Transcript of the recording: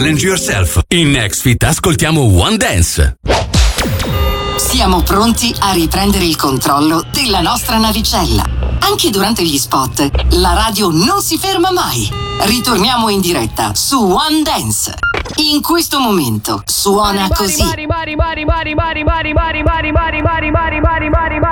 Challenge yourself. In Nextfit ascoltiamo One Dance. Siamo pronti a riprendere il controllo della nostra navicella. Anche durante gli spot, la radio non si ferma mai. Ritorniamo in diretta su One Dance. In questo momento suona così.